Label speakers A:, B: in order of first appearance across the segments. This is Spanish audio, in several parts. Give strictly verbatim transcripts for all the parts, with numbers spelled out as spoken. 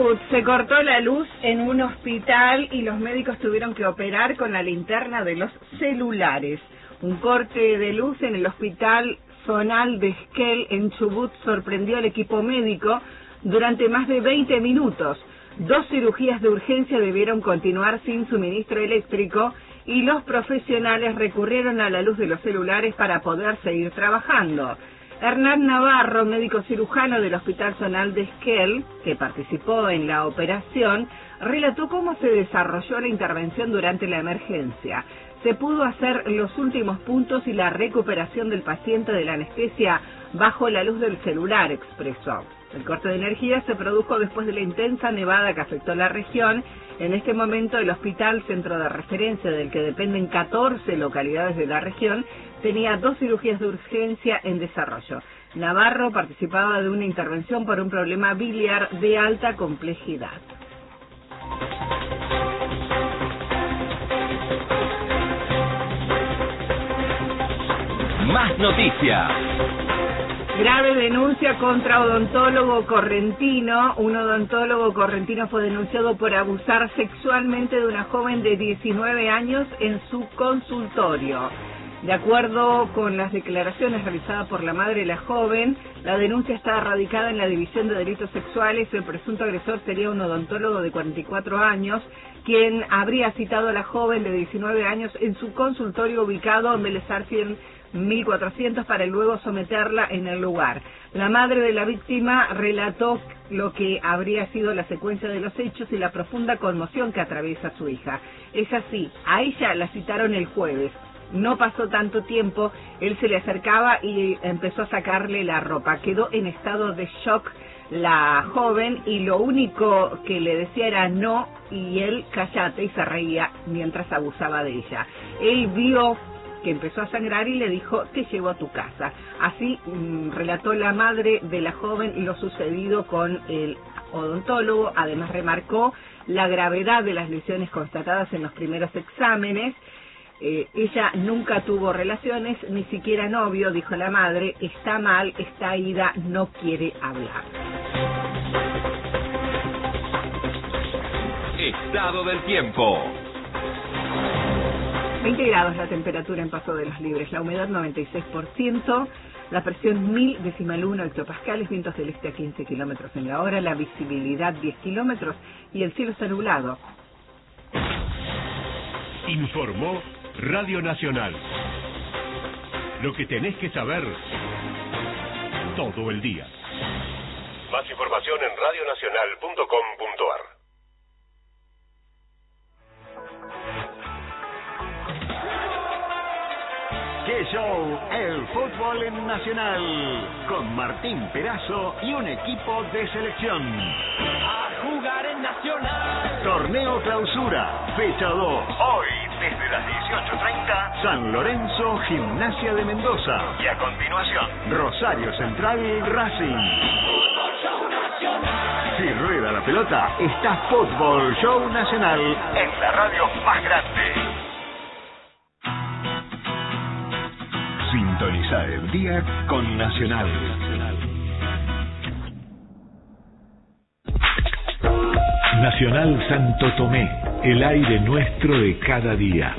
A: Chubut se cortó la luz en un hospital y los médicos tuvieron que operar con la linterna de los celulares. Un corte de luz en el hospital zonal de Esquel en Chubut sorprendió al equipo médico durante más de veinte minutos. Dos cirugías de urgencia debieron continuar sin suministro eléctrico y los profesionales recurrieron a la luz de los celulares para poder seguir trabajando. Hernán Navarro, médico cirujano del Hospital Zonal de Esquel, que participó en la operación, relató cómo se desarrolló la intervención durante la emergencia. Se pudo hacer los últimos puntos y la recuperación del paciente de la anestesia bajo la luz del celular, expresó. El corte de energía se produjo después de la intensa nevada que afectó la región. En este momento, el hospital, centro de referencia del que dependen catorce localidades de la región, tenía dos cirugías de urgencia en desarrollo. Navarro participaba de una intervención por un problema biliar de alta complejidad.
B: Más noticias.
A: Grave denuncia contra odontólogo correntino. Un odontólogo correntino fue denunciado por abusar sexualmente de una joven de diecinueve años en su consultorio. De acuerdo con las declaraciones realizadas por la madre de la joven, la denuncia está radicada en la División de Delitos Sexuales. El presunto agresor sería un odontólogo de cuarenta y cuatro años, quien habría citado a la joven de diecinueve años en su consultorio ubicado en Vélez Sarsfield mil cuatrocientos para luego someterla en el lugar. La madre de la víctima relató lo que habría sido la secuencia de los hechos y la profunda conmoción que atraviesa su hija. Es así, a ella la citaron el jueves. No pasó tanto tiempo, él se le acercaba y empezó a sacarle la ropa. Quedó en estado de shock la joven y lo único que le decía era no, y él cállate, y se reía mientras abusaba de ella. Él vio que empezó a sangrar y le dijo, te llevo a tu casa. Así mmm, relató la madre de la joven lo sucedido con el odontólogo. Además remarcó la gravedad de las lesiones constatadas en los primeros exámenes. Eh, ella nunca tuvo relaciones, ni siquiera novio, dijo la madre. Está mal, está ida, no quiere hablar.
B: Estado del tiempo.
A: veinte grados la temperatura en Paso de los Libres, la humedad noventa y seis por ciento, la presión mil decimal uno hectopascales, vientos del este a quince kilómetros en la hora, la visibilidad diez kilómetros y el cielo está nublado.
C: Informó Radio Nacional. Lo que tenés que saber todo el día.
D: Más información en radio nacional punto com punto ar.
E: ¡Qué show! El fútbol en Nacional, con Martín Perazo y un equipo de selección.
F: A jugar en Nacional.
E: Torneo Clausura, fecha dos. Hoy, desde las dieciocho treinta, San Lorenzo, Gimnasia de Mendoza. Y a continuación, Rosario Central, Racing.
F: Fútbol Show Nacional.
E: Si rueda la pelota, está Fútbol Show Nacional en la radio más grande. Sintoniza el día con Nacional.
C: Nacional Santo Tomé, el aire nuestro de cada día.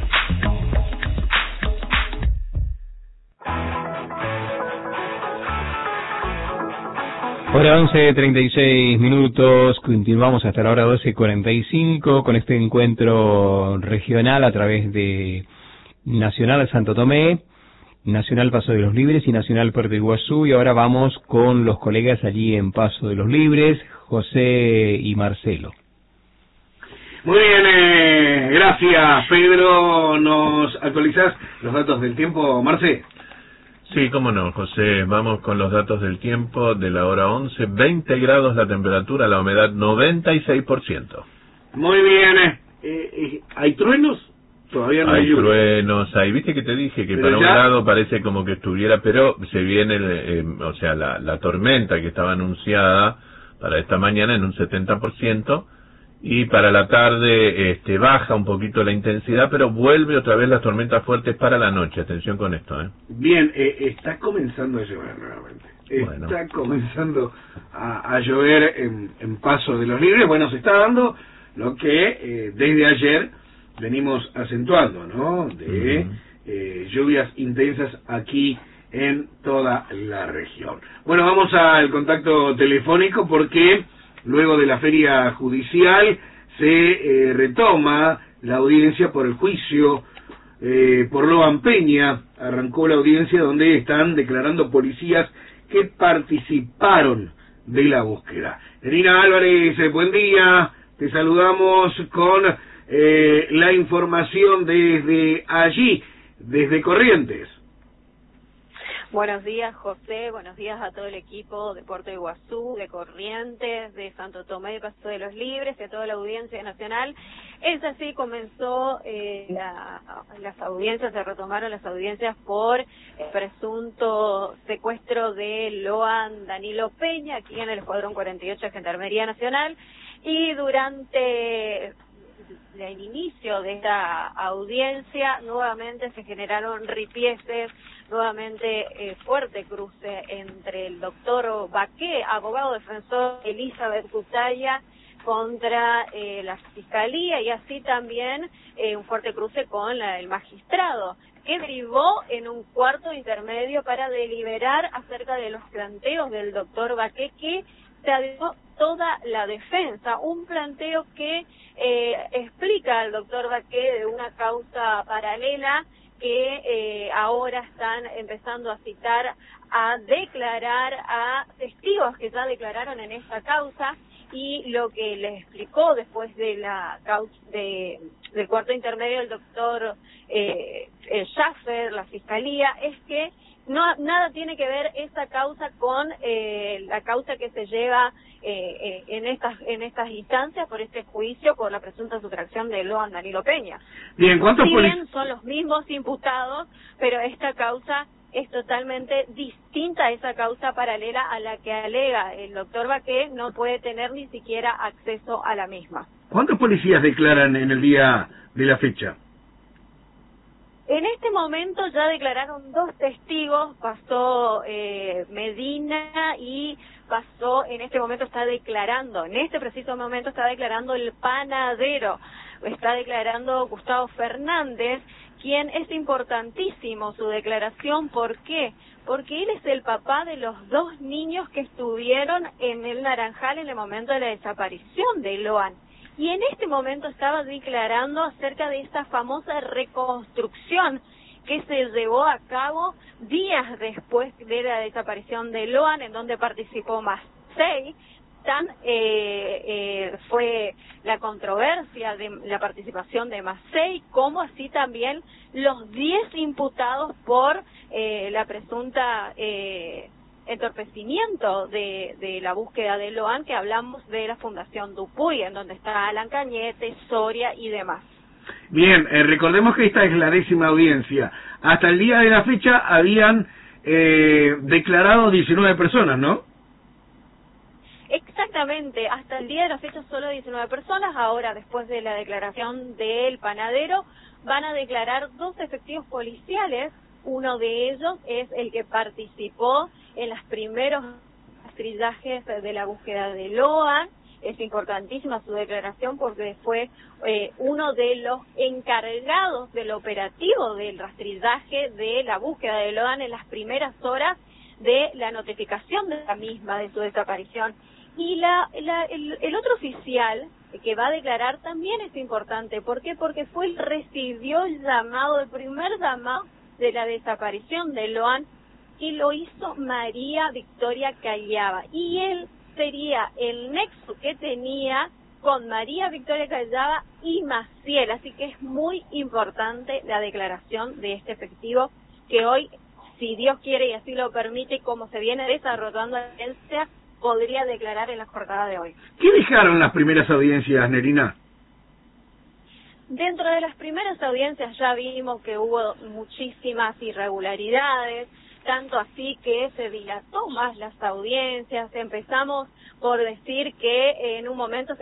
G: Hora once, treinta y seis minutos, continuamos hasta la hora doce cuarenta y cinco con este encuentro regional a través de Nacional Santo Tomé, Nacional Paso de los Libres y Nacional Puerto Iguazú, y ahora vamos con los colegas allí en Paso de los Libres, José y Marcelo.
H: Muy bien, eh, gracias Pedro. ¿Nos actualizás los datos del tiempo, Marce?
I: Sí, cómo no, José. Vamos con los datos del tiempo de la hora once. veinte grados la temperatura, la humedad noventa y seis por ciento.
H: Muy bien. Eh, eh, ¿Hay truenos? Todavía no hay,
I: hay truenos, hay, viste que te dije que pero para ya... un lado parece como que estuviera, pero se viene, eh, o sea, la, la tormenta que estaba anunciada para esta mañana en un setenta por ciento, y para la tarde este, baja un poquito la intensidad, pero vuelve otra vez las tormentas fuertes para la noche. Atención con esto, ¿eh?
H: Bien, eh, está comenzando a llover nuevamente. Bueno. Está comenzando a, a llover en, en Paso de los Libres. Bueno, se está dando lo que eh, desde ayer venimos acentuando, ¿no? De uh-huh. eh, lluvias intensas aquí en toda la región. Bueno, vamos al contacto telefónico porque luego de la feria judicial se eh, retoma la audiencia por el juicio eh, por Loan Peña. Arrancó la audiencia donde están declarando policías que participaron de la búsqueda. Nerina Álvarez, buen día. Te saludamos con eh, la información desde allí, desde Corrientes.
J: Buenos días, José. Buenos días a todo el equipo de Puerto Iguazú, de Corrientes, de Santo Tomé de Paso de los Libres, y a toda la audiencia nacional. Es así, comenzó eh, la, las audiencias, se retomaron las audiencias por el presunto secuestro de Loan Danilo Peña, aquí en el Escuadrón cuarenta y ocho de Gendarmería Nacional, y durante el inicio de esta audiencia nuevamente se generaron ripieces, nuevamente eh, fuerte cruce entre el doctor Baqué, abogado defensor Elizabeth Cutaya, contra eh, la Fiscalía, y así también eh, un fuerte cruce con la, el magistrado, que derivó en un cuarto intermedio para deliberar acerca de los planteos del doctor Baqué, que se adhirió toda la defensa, un planteo que eh, explica al doctor Baqué de una causa paralela que eh, ahora están empezando a citar, a declarar a testigos que ya declararon en esta causa, y lo que les explicó después de la causa de, del cuarto intermedio el doctor eh, eh, Schaffer, la Fiscalía, es que no nada tiene que ver esa causa con eh, la causa que se lleva eh, eh, en estas en estas instancias por este juicio por la presunta sustracción de Loan Danilo Peña.
H: Bien, ¿cuántos
J: si
H: policías?
J: bien son los mismos imputados, pero esta causa es totalmente distinta a esa causa paralela a la que alega el doctor Baqué, no puede tener ni siquiera acceso a la misma.
H: ¿Cuántos policías declaran en el día de la fecha?
J: En este momento ya declararon dos testigos, pasó eh, Medina y pasó, en este momento está declarando, en este preciso momento está declarando el panadero, está declarando Gustavo Fernández, quien es importantísimo su declaración. ¿Por qué? Porque él es el papá de los dos niños que estuvieron en el Naranjal en el momento de la desaparición de Loan. Y en este momento estaba declarando acerca de esta famosa reconstrucción que se llevó a cabo días después de la desaparición de Loan, en donde participó Macei. Tan eh, eh, fue la controversia de la participación de Macei, como así también los diez imputados por eh, la presunta eh, entorpecimiento de, de la búsqueda de Loan, que hablamos de la Fundación Dupuy, en donde está Alan Cañete, Soria y demás.
H: Bien, eh, recordemos que esta es la décima audiencia. Hasta el día de la fecha habían eh, declarado diecinueve personas, ¿no?
J: Exactamente, hasta el día de la fecha solo diecinueve personas. Ahora, después de la declaración del panadero, van a declarar dos efectivos policiales. Uno de ellos es el que participó en los primeros rastrillajes de la búsqueda de Loan. Es importantísima su declaración porque fue eh, uno de los encargados del operativo del rastrillaje de la búsqueda de Loan en las primeras horas de la notificación de la misma, de su desaparición. Y la, la el, el otro oficial que va a declarar también es importante. ¿Por qué? Porque fue el recibió el llamado, el primer llamado de la desaparición de Loan, y lo hizo María Victoria Callaba. Y él sería el nexo que tenía con María Victoria Callaba y Maciel. Así que es muy importante la declaración de este efectivo que hoy, si Dios quiere y así lo permite, como se viene desarrollando la audiencia, podría declarar en la jornada de hoy.
H: ¿Qué dejaron las primeras audiencias, Nerina?
J: Dentro de las primeras audiencias ya vimos que hubo muchísimas irregularidades, tanto así que se dilató más las audiencias. Empezamos por decir que en un momento